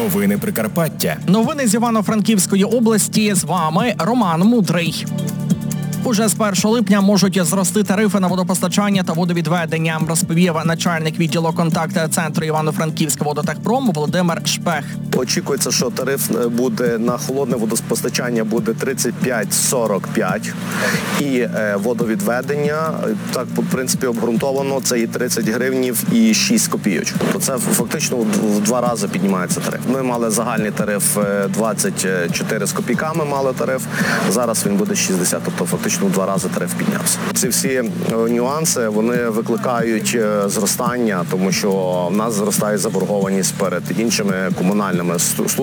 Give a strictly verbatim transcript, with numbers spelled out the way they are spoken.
Новини Прикарпаття. Новини з Івано-Франківської області. З вами Роман Мудрий. Уже з першого липня можуть зрости тарифи на водопостачання та водовідведення, розповів начальник відділу контакт-центру Івано-Франківського водотехпрому Володимир Шпех. Очікується, що тариф буде на холодне водопостачання буде тридцять п'ять сорок п'ять і водовідведення, так, в принципі, обґрунтовано, це і тридцять гривнів і шість копійочок. То це фактично в два рази піднімається тариф. Ми мали загальний тариф двадцять чотири з копійками, мали тариф, зараз він буде шістдесят, тобто фактично в два рази тариф піднявся. Ці всі нюанси, вони викликають зростання, тому що в нас зростає заборгованість перед іншими комунальними службами.